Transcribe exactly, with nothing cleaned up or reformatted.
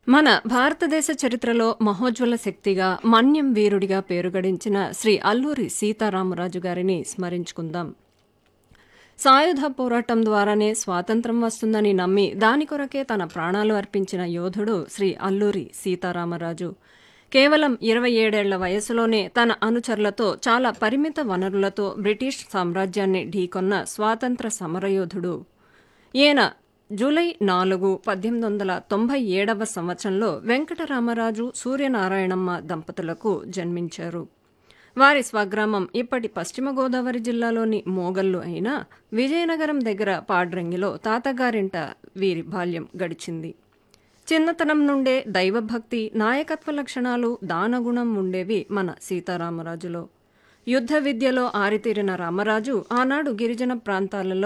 మన భారతదేశ చరిత్రలో మహోజ్వల శక్తిగా మన్యం వీరుడిగా పేరుగడించిన శ్రీ అల్లూరి సీతారామరాజు గారిని స్మరించుకుందాం. సాయుధ పోరాటం ద్వారానే స్వాతంత్రం వస్తుందని నమ్మి దాని కొరకే తన ప్రాణాలు అర్పించిన యోధుడు శ్రీ అల్లూరి సీతారామరాజు. కేవలం ఇరవై ఏడేళ్ల వయసులోనే తన అనుచరులతో చాలా పరిమిత వనరులతో బ్రిటిష్ సామ్రాజ్యాన్ని ఢీకొన్న స్వాతంత్ర సమరయోధుడు. ఈయన జూలై నాలుగు పద్దెనిమిది వందల తొంభై ఏడవ సంవత్సరంలో వెంకటరామరాజు సూర్యనారాయణమ్మ దంపతులకు జన్మించారు. వారి స్వగ్రామం ఇప్పటి పశ్చిమ గోదావరి జిల్లాలోని మోగల్లు అయిన విజయనగరం దగ్గర పాడ్రంగిలో తాతగారింట వీరి బాల్యం గడిచింది. చిన్నతనం నుండే దైవభక్తి, నాయకత్వ లక్షణాలు, దానగుణం ఉండేవి మన సీతారామరాజులో. యుద్ధ విద్యలో ఆరితేరిన రామరాజు ఆనాడు గిరిజన ప్రాంతాలలో